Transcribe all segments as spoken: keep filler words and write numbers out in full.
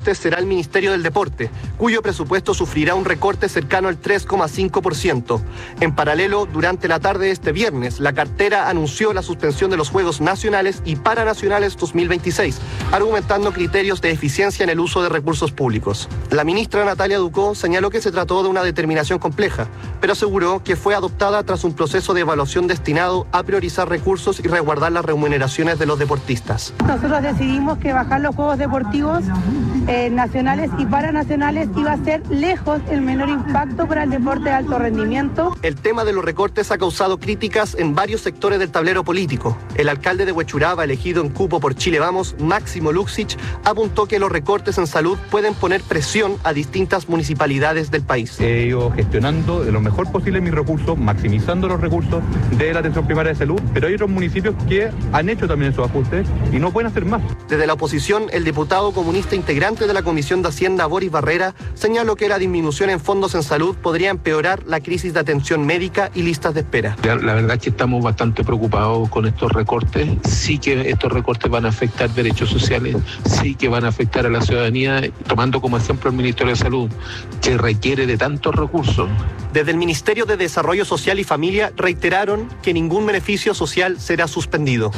ajuste será el Ministerio del Deporte, cuyo presupuesto sufrirá un recorte cercano al tres coma cinco por ciento. En paralelo, durante la tarde de este viernes, la cartera anunció la suspensión de los Juegos Nacionales y Paranacionales dos mil veintiséis, argumentando criterios de eficiencia en el uso de recursos públicos. La ministra Natalia Ducó señaló que se trató de una determinación compleja, pero aseguró que fue adoptada tras un proceso de evaluación destinado a priorizar recursos y resguardar las remuneraciones de los deportistas. Nosotros decidimos que bajar los Juegos Deportivos eh, nacionales y paranacionales iba a ser lejos el menor impacto para el deporte de alto rendimiento. El tema de los recortes ha causado críticas en varios sectores del tablero político. El alcalde de Huechuraba, elegido en cupo por Chile Vamos, Máximo Luxich, apuntó que los recortes en salud pueden poner presión a distintas municipalidades del país. He ido gestionando de lo mejor posible mis recursos, maximizando los recursos de la atención primaria de salud, pero hay otros municipios que han hecho también esos ajustes y no pueden hacer más. Desde la oposición, el diputado comunista integrante de la Comisión de Hacienda, Boris Barrera, señaló que la disminución en fondos en salud podría empeorar la crisis de atención médica y listas de espera. La, la verdad es que estamos bastante preocupados con estos recortes. Sí que estos recortes van a afectar derechos sociales, sí que van a afectar a la ciudadanía, tomando como ejemplo el Ministerio de Salud, que requiere de tantos recursos. Desde el Ministerio de Desarrollo Social y Familia reiteraron que ningún beneficio social será suspendido.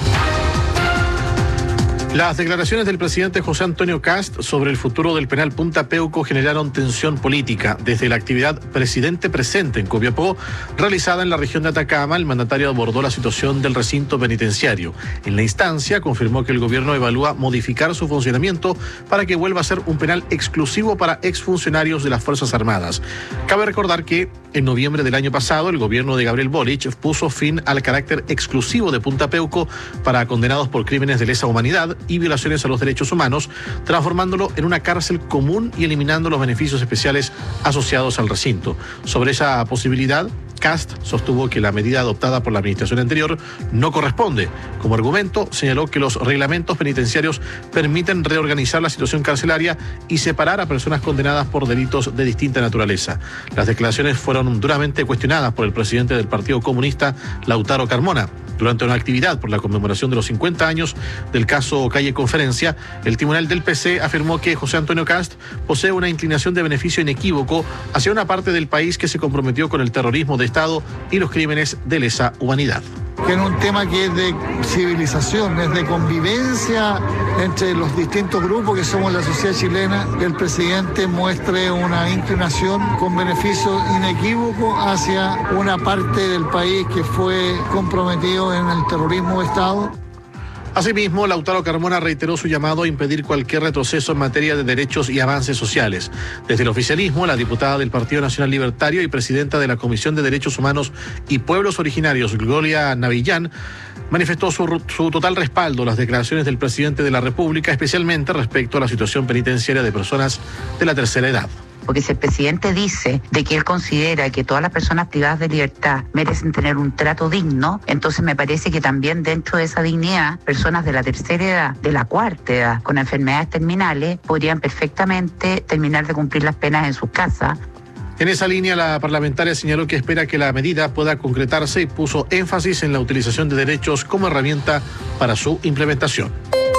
Las declaraciones del presidente José Antonio Kast sobre el futuro del penal Punta Peuco generaron tensión política. Desde la actividad Presidente Presente en Copiapó, realizada en la región de Atacama, el mandatario abordó la situación del recinto penitenciario. En la instancia, confirmó que el gobierno evalúa modificar su funcionamiento para que vuelva a ser un penal exclusivo para exfuncionarios de las Fuerzas Armadas. Cabe recordar que en noviembre del año pasado, el gobierno de Gabriel Boric puso fin al carácter exclusivo de Punta Peuco para condenados por crímenes de lesa humanidad y violaciones a los derechos humanos, transformándolo en una cárcel común y eliminando los beneficios especiales asociados al recinto. Sobre esa posibilidad, Kast sostuvo que la medida adoptada por la administración anterior no corresponde. Como argumento, señaló que los reglamentos penitenciarios permiten reorganizar la situación carcelaria y separar a personas condenadas por delitos de distinta naturaleza. Las declaraciones fueron duramente cuestionadas por el presidente del Partido Comunista, Lautaro Carmona. Durante una actividad por la conmemoración de los cincuenta años del caso Calle Conferencia, el tribunal del P C afirmó que José Antonio Kast posee una inclinación de beneficio inequívoco hacia una parte del país que se comprometió con el terrorismo de Estado y los crímenes de lesa humanidad. Que en un tema que es de civilización, es de convivencia entre los distintos grupos que somos la sociedad chilena, el presidente muestre una inclinación con beneficio inequívoco hacia una parte del país que fue comprometido en el terrorismo de Estado. Asimismo, Lautaro Carmona reiteró su llamado a impedir cualquier retroceso en materia de derechos y avances sociales. Desde el oficialismo, la diputada del Partido Nacional Libertario y presidenta de la Comisión de Derechos Humanos y Pueblos Originarios, Gloria Navillán, manifestó su, su total respaldo a las declaraciones del presidente de la República, especialmente respecto a la situación penitenciaria de personas de la tercera edad. Porque si el presidente dice de que él considera que todas las personas privadas de libertad merecen tener un trato digno, entonces me parece que también dentro de esa dignidad, personas de la tercera edad, de la cuarta edad, con enfermedades terminales, podrían perfectamente terminar de cumplir las penas en sus casas. En esa línea, la parlamentaria señaló que espera que la medida pueda concretarse y puso énfasis en la utilización de derechos como herramienta para su implementación.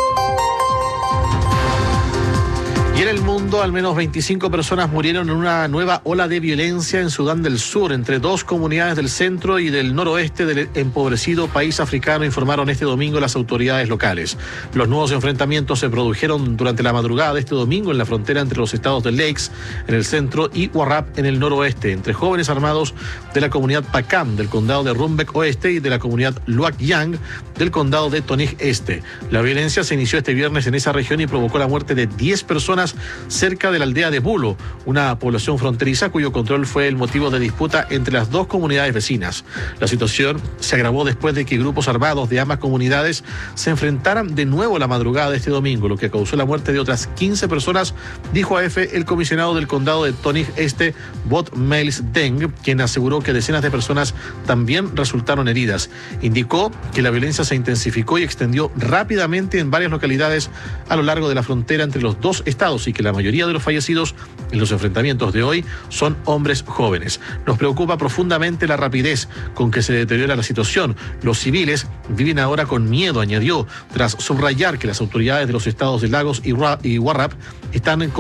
Y en el mundo, al menos veinticinco personas murieron en una nueva ola de violencia en Sudán del Sur, entre dos comunidades del centro y del noroeste del empobrecido país africano, informaron este domingo las autoridades locales. Los nuevos enfrentamientos se produjeron durante la madrugada de este domingo en la frontera entre los estados de Lakes, en el centro, y Warrap, en el noroeste, entre jóvenes armados de la comunidad Pakam, del condado de Rumbek Oeste, y de la comunidad Luak Yang, del condado de Tonig Este. La violencia se inició este viernes en esa región y provocó la muerte de diez personas cerca de la aldea de Bulo, una población fronteriza cuyo control fue el motivo de disputa entre las dos comunidades vecinas. La situación se agravó después de que grupos armados de ambas comunidades se enfrentaran de nuevo la madrugada de este domingo, lo que causó la muerte de otras quince personas, dijo a EFE el comisionado del condado de Tonig Este, Bot Miles Deng, quien aseguró que decenas de personas también resultaron heridas. Indicó que la violencia se intensificó y extendió rápidamente en varias localidades a lo largo de la frontera entre los dos estados y que la mayoría de los fallecidos en los enfrentamientos de hoy son hombres jóvenes. Nos preocupa profundamente la rapidez con que se deteriora la situación. Los civiles viven ahora con miedo, añadió, tras subrayar que las autoridades de los estados de Lagos y Warrap están en